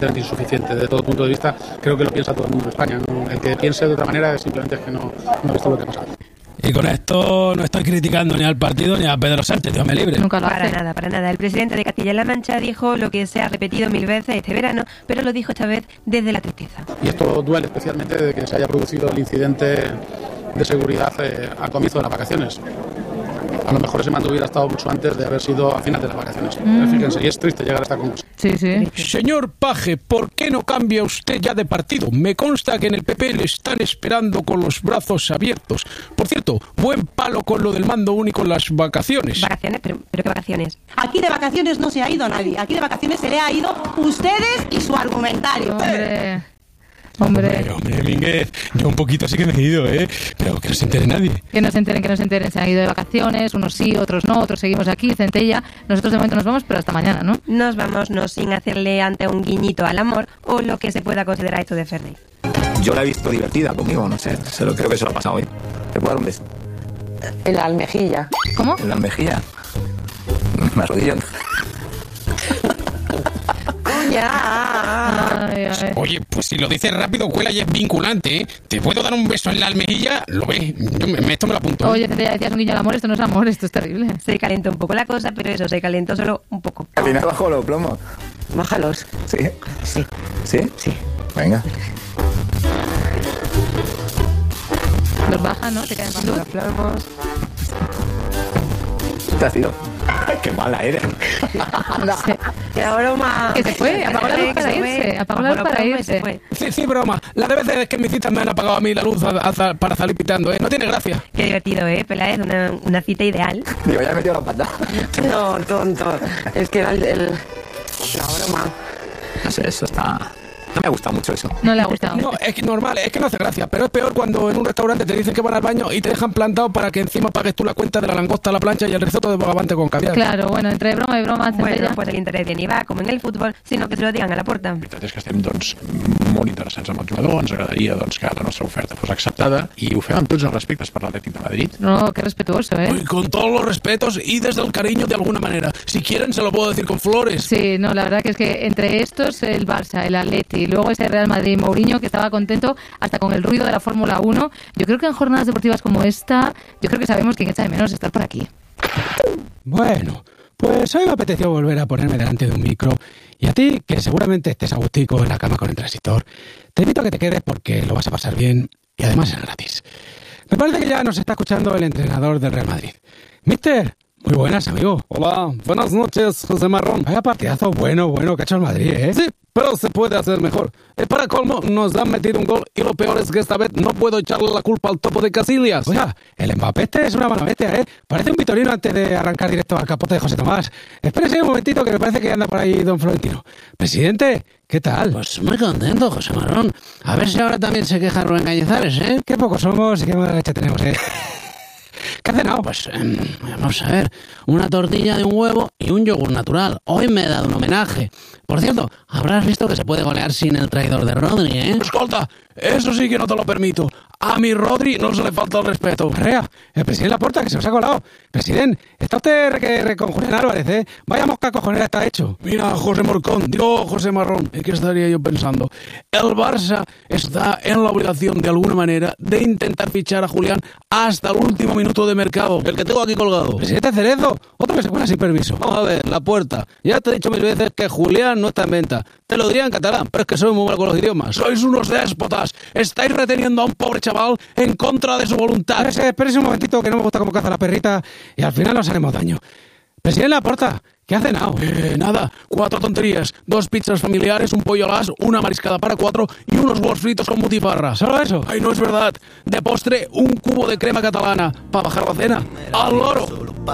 insuficiente desde todo punto de vista. Creo que lo piensa todo el mundo en España, ¿no? El que piense de otra manera es simplemente que no ha visto lo que ha pasado. Y con esto no estoy criticando ni al partido ni a Pedro Sánchez, Dios me libre. Nunca lo hace. Para nada. El presidente de Castilla-La Mancha dijo lo que se ha repetido 1000 veces este verano, pero lo dijo esta vez desde la tristeza. Y esto duele especialmente de que se haya producido el incidente de seguridad al comienzo de las vacaciones. A lo mejor ese mando hubiera estado mucho antes de haber sido a final de las vacaciones. Fíjense, y es triste llegar a esta conclusión. Sí. Señor Paje, ¿por qué no cambia usted ya de partido? Me consta que en el PP le están esperando con los brazos abiertos. Por cierto, buen palo con lo del mando único en las vacaciones. ¿Vacaciones? ¿Pero qué vacaciones? Aquí de vacaciones no se ha ido nadie. Aquí de vacaciones se le ha ido ustedes y su argumentario. Hombre, Mínguez, yo un poquito sí que me he ido, pero que no se entere nadie. Que no se enteren. Se han ido de vacaciones, unos sí, otros no, otros seguimos aquí, Centella. Nosotros de momento nos vamos, pero hasta mañana, ¿no? Nos vamos, no sin hacerle ante un guiñito al amor o lo que se pueda considerar esto de Ferri. Yo la he visto divertida conmigo, no sé, creo que se lo ha pasado hoy. ¿Te puedo dar un beso? En la almejilla. ¿Cómo? En la mejilla. Me arrodillo. Ay. Oye, pues si lo dices rápido, cuela y es vinculante, ¿Te puedo dar un beso en la almejilla? Lo ves, esto me lo apunto. Oye, Centella, decías un guiño al amor, esto no es amor, esto es terrible. Se calentó un poco la cosa, pero eso, se calentó solo un poco. Al final bajo los plomos. Bájalos. ¿Sí? Sí. ¿Sí? Sí. Venga. Los baja, ¿no? Te caen más luz. ¿Te has ido? ¡Qué mala eres! ¡Qué broma! Que se fue, apagó la luz para irse. Apagó la luz para irse. Sí, broma. La de veces que mis citas me han apagado a mí la luz para salir pitando, No tiene gracia. Qué divertido, Peláez, una cita ideal. Digo, ya he metido la pata. No, tonto. Es que era la broma. No sé, eso está... No me ha gustado mucho eso. No le ha gustado. No, es que normal, es que no hace gracia. Pero es peor cuando en un restaurante te dicen que van al baño y te dejan plantado para que encima pagues tú la cuenta de la langosta a la plancha y el risotto de bogavante con caviar. Claro, bueno, entre broma y broma... Bueno, pues el interés ni va, com en el futbol, sinó que se lo digan a la porta. La veritat és que estem, molt interessants amb el jugador. Ens agradaria, que la nostra oferta fos acceptada i ho fem amb tots els respectes per l'Atlètic de Madrid. No, qué respetuoso, Y con todos los respetos y desde el cariño de alguna manera. Si quieren se lo puedo decir con flores. Sí, no, la verdad que es que entre estos el Barça, el Atleti y luego ese Real Madrid, Mourinho, que estaba contento hasta con el ruido de la Fórmula 1. Yo creo que en jornadas deportivas como esta, yo creo que sabemos quién echa de menos estar por aquí. Bueno, pues hoy me apeteció volver a ponerme delante de un micro y a ti, que seguramente estés agustico en la cama con el transistor, te invito a que te quedes porque lo vas a pasar bien y además es gratis. Me parece que ya nos está escuchando el entrenador del Real Madrid. Mister, muy buenas, amigo. Hola, buenas noches, José Marrón. Vaya partidazo bueno que ha hecho el Madrid, Sí, pero se puede hacer mejor. Para colmo, nos han metido un gol y lo peor es que esta vez no puedo echarle la culpa al topo de Casillas. Oiga, el Mbappé es una mala bestia, Parece un vitorino antes de arrancar directo al capote de José Tomás. Espérese un momentito que me parece que anda por ahí don Florentino. Presidente, ¿qué tal? Pues muy contento, José Marrón. A ver si ahora también se queja Rubén Cañizares, Qué pocos somos y qué mala leche tenemos, ¿Qué ha cenado? Pues vamos a ver, una tortilla de un huevo y un yogur natural. Hoy me he dado un homenaje. Por cierto, habrás visto que se puede golear sin el traidor de Rodri, Escolta, eso sí que no te lo permito. A mi Rodri no se le falta el respeto. Rea, el presidente Laporta, que se os ha colado. Presidente, está usted con Julián Álvarez, Vaya mosca cojonera está hecho. Mira, José José Marrón, ¿en qué estaría yo pensando? El Barça está en la obligación, de alguna manera, de intentar fichar a Julián hasta el último minuto de mercado. El que tengo aquí colgado. Presidente Cerezo, otro que se cuela sin permiso. Vamos a ver, Laporta. Ya te he dicho 1000 veces que Julián no está en venta. Te lo diría en catalán, pero es que soy muy mal con los idiomas. Sois unos déspotas. Estáis reteniendo a un pobre chaval en contra de su voluntad. Espérese un momentito, que no me gusta cómo caza la perrita y al final nos haremos daño. Presidente Laporta, ¿qué ha cenado? Nada, 4 tonterías, 2 pizzas familiares, un pollo al as, una mariscada para 4 y unos huevos fritos con butifarra. ¿Solo eso? Ay, no es verdad. De postre, un cubo de crema catalana para bajar la cena. ¡Al loro!